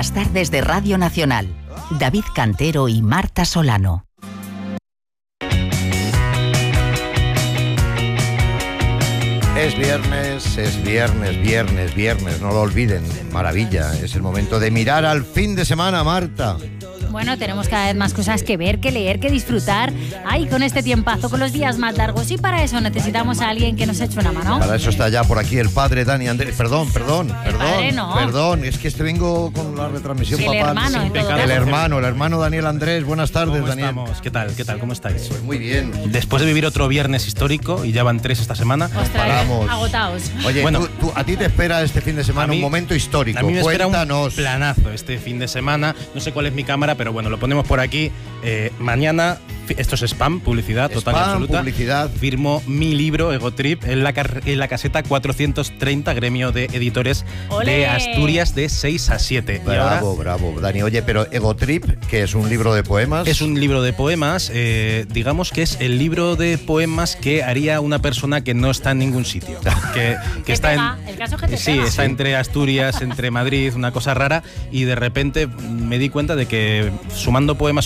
Las tardes de Radio Nacional. David Cantero y Marta Solano. Es viernes, no lo olviden. Maravilla, es el momento de mirar al fin de semana, Marta. Bueno, tenemos cada vez más cosas que ver, que leer, que disfrutar. Ay, con este tiempazo, con los días más largos. Y para eso necesitamos a alguien que nos eche una mano. Para eso está ya por aquí el padre Dani Andrés. Perdón. Padre no. Perdón, es que vengo con la retransmisión, el papá. Hermano, en todo caso. El hermano Daniel Andrés. Buenas tardes, ¿Cómo Daniel. estamos? ¿Qué tal? ¿Cómo estáis? Pues muy bien. Después de vivir otro viernes histórico, y ya van 3 esta semana. Ostras, paramos. agotados. Oye, Bueno, a ti te espera este fin de semana un momento histórico. A mí me espera Cuéntanos. un planazo este fin de semana. No sé cuál es mi cámara, pero bueno, lo ponemos por aquí. Mañana, esto es spam, publicidad total y absoluta. Publicidad. Firmo mi libro, Ego Trip, en la caseta 430, gremio de editores ¡Olé! de Asturias, de 6 a 7. Bravo, Dani. Oye, pero Ego Trip, que es un libro de poemas. Es un libro de poemas, digamos que es el libro de poemas que haría una persona que no está en ningún sitio. Que está el caso que te sí, pega. está entre Asturias, entre Madrid, una cosa rara, y de repente me di cuenta de que sumando poemas,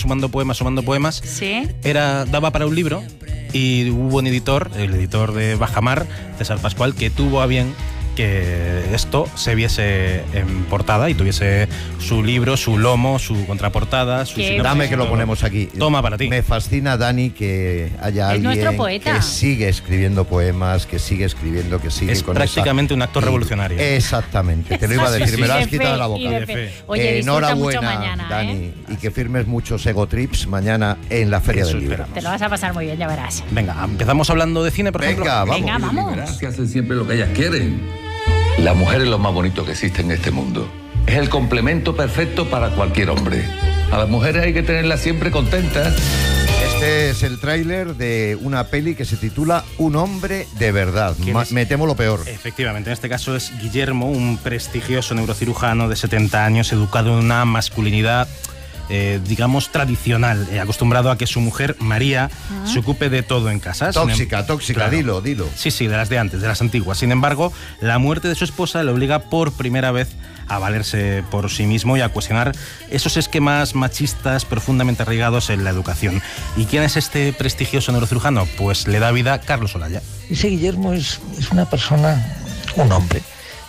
¿Sí? daba para un libro, y hubo un editor, el editor de Bajamar, César Pascual, que tuvo a bien que esto se viese en portada y tuviese su libro, su lomo, su contraportada, su sinopsis. Dame que lo ponemos aquí. Toma para ti. Me fascina, Dani, que haya Es nuestro alguien poeta. que sigue escribiendo poemas, que sigue escribiendo, que sigue Es con prácticamente un acto y- revolucionario. Exactamente, te lo iba a decir, Sí, me lo Y has de quitado fe, de la y boca. de fe. Oye, disfruta mucho Enhorabuena, mañana, Dani, y que firmes muchos Ego Trips mañana en la Feria Eso del Libro. esperamos. Te lo vas a pasar muy bien, ya verás. Venga, empezamos hablando de cine, por ejemplo. Venga, vamos. Venga, vamos. Que hacen siempre lo que ellas quieren. La mujer es lo más bonito que existe en este mundo. Es el complemento perfecto para cualquier hombre. A las mujeres hay que tenerlas siempre contentas. Este es el tráiler de una peli que se titula Un hombre de verdad. ¿Quién es? Me temo lo peor. Efectivamente, en este caso es Guillermo, un prestigioso neurocirujano de 70 años, educado en una masculinidad, digamos, tradicional, acostumbrado a que su mujer, María, se ocupe de todo en casa. Tóxica, Claro. dilo. Sí, de las de antes, de las antiguas. Sin embargo, la muerte de su esposa le obliga por primera vez a valerse por sí mismo y a cuestionar esos esquemas machistas profundamente arraigados en la educación. ¿Y quién es este prestigioso neurocirujano? Pues le da vida Carlos Olaya. Ese Guillermo es una persona, un hombre,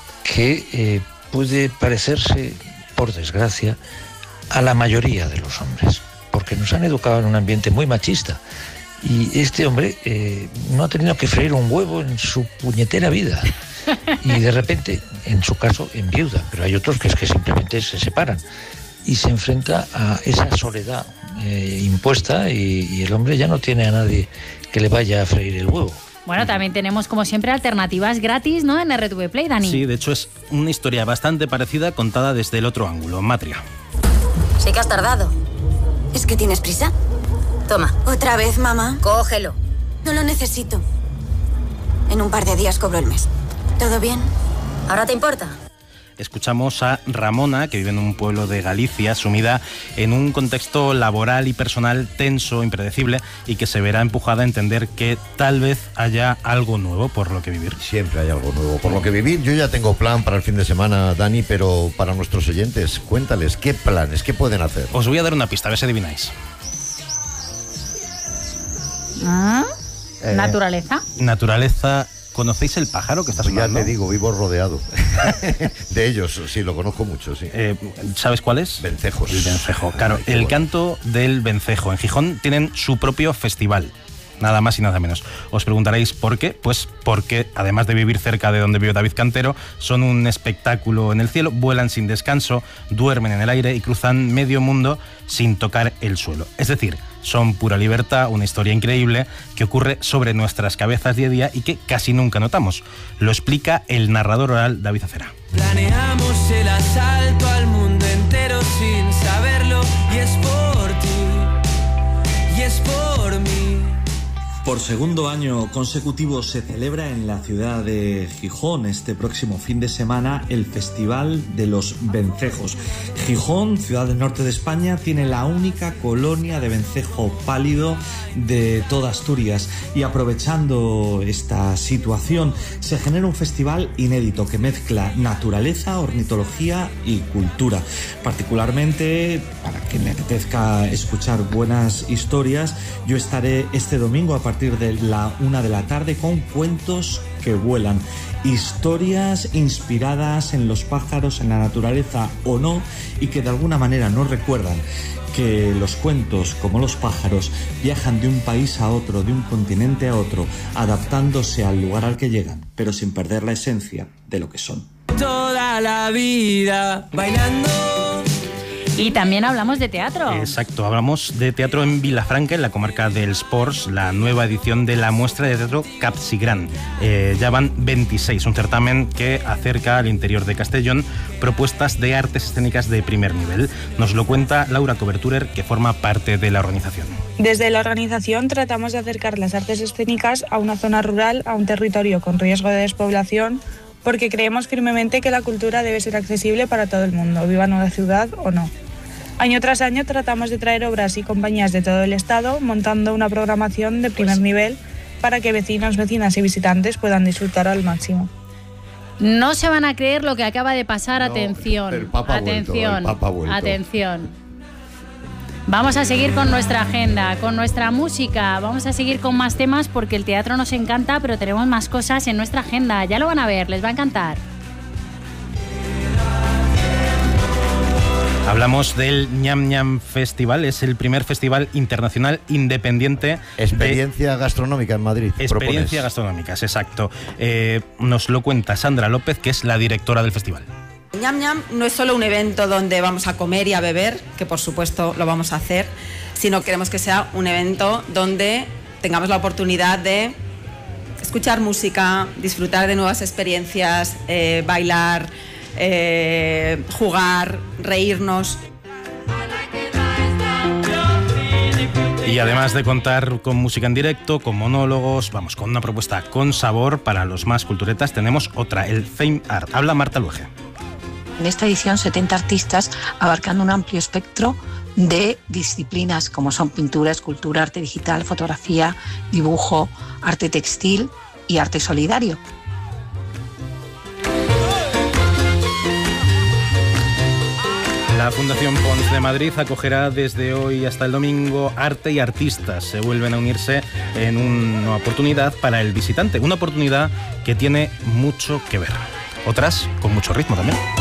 que puede parecerse, por desgracia, a la mayoría de los hombres, porque nos han educado en un ambiente muy machista. Y este hombre no ha tenido que freír un huevo en su puñetera vida. Y de repente, en su caso, enviuda. Pero hay otros que es que simplemente se separan. Y se enfrenta a esa soledad impuesta y el hombre ya no tiene a nadie que le vaya a freír el huevo. Bueno, también tenemos, como siempre, alternativas gratis, ¿no? En RTV Play, Dani. Sí, de hecho es una historia bastante parecida contada desde el otro ángulo, Matria. Sí que has tardado. ¿Es que tienes prisa? Toma. ¿Otra vez, mamá? Cógelo. No lo necesito. En un par de días cobro el mes. ¿Todo bien? ¿Ahora te importa? Escuchamos a Ramona, que vive en un pueblo de Galicia, sumida en un contexto laboral y personal tenso, impredecible, y que se verá empujada a entender que tal vez haya algo nuevo por lo que vivir. Siempre hay algo nuevo por lo que vivir. Yo ya tengo plan para el fin de semana, Dani, pero para nuestros oyentes, cuéntales, ¿qué planes? ¿Qué pueden hacer? Os voy a dar una pista, a ver si adivináis. Naturaleza. Naturaleza. ¿Conocéis el pájaro que está Pues ya sonando? te digo, vivo rodeado de ellos, sí, lo conozco mucho, sí. ¿Sabes cuál es? Vencejos. El vencejo, claro. Ay, qué El bueno. canto del vencejo. En Gijón tienen su propio festival. Nada más y nada menos. Os preguntaréis por qué. Pues porque, además de vivir cerca de donde vive David Cantero, son un espectáculo en el cielo, vuelan sin descanso, duermen en el aire y cruzan medio mundo sin tocar el suelo. Es decir, son pura libertad, una historia increíble que ocurre sobre nuestras cabezas día a día y que casi nunca notamos. Lo explica el narrador oral David Acera. Planeamos el asalto al mundo entero sin saberlo, y es por ti, y es por mí. Por segundo año consecutivo se celebra en la ciudad de Gijón este próximo fin de semana el Festival de los Vencejos. Gijón, ciudad del norte de España, tiene la única colonia de vencejo pálido de toda Asturias y aprovechando esta situación se genera un festival inédito que mezcla naturaleza, ornitología y cultura. Particularmente, para quien le apetezca escuchar buenas historias, yo estaré este domingo a partir de la 1 de la tarde con Cuentos que vuelan. Historias inspiradas en los pájaros, en la naturaleza o no, y que de alguna manera nos recuerdan que los cuentos, como los pájaros, viajan de un país a otro, de un continente a otro, adaptándose al lugar al que llegan, pero sin perder la esencia de lo que son. Toda la vida bailando. Y también hablamos de teatro. Exacto, hablamos de teatro en Vilafranca, en la comarca del Sports, la nueva edición de la muestra de teatro Capsigran. Ya van 26, un certamen que acerca al interior de Castellón propuestas de artes escénicas de primer nivel. Nos lo cuenta Laura Coberturer, que forma parte de la organización. Desde la organización tratamos de acercar las artes escénicas a una zona rural, a un territorio con riesgo de despoblación, porque creemos firmemente que la cultura debe ser accesible para todo el mundo, viva en una ciudad o no. Año tras año tratamos de traer obras y compañías de todo el estado, montando una programación de primer nivel para que vecinos, vecinas y visitantes puedan disfrutar al máximo. No se van a creer lo que acaba de pasar. Atención, el Papa atención, ha vuelto. atención. Vamos a seguir con nuestra agenda, con nuestra música, vamos a seguir con más temas porque el teatro nos encanta, pero tenemos más cosas en nuestra agenda. Ya lo van a ver, les va a encantar. Hablamos del Ñam Ñam Festival, es el primer festival internacional independiente. Experiencia gastronómica en Madrid. Experiencia gastronómicas, exacto. Nos lo cuenta Sandra López, que es la directora del festival. Ñam Ñam no es solo un evento donde vamos a comer y a beber, que por supuesto lo vamos a hacer, sino queremos que sea un evento donde tengamos la oportunidad de escuchar música, disfrutar de nuevas experiencias, bailar, jugar, reírnos. Y además de contar con música en directo, con monólogos, vamos, con una propuesta con sabor para los más culturetas, tenemos otra, el Fame Art. Habla Marta Luege. En esta edición 70 artistas abarcando un amplio espectro de disciplinas como son pintura, escultura, arte digital, fotografía, dibujo, arte textil y arte solidario. La Fundación Pons de Madrid acogerá desde hoy hasta el domingo arte y artistas. Se vuelven a unirse en una oportunidad para el visitante, una oportunidad que tiene mucho que ver. Otras con mucho ritmo también.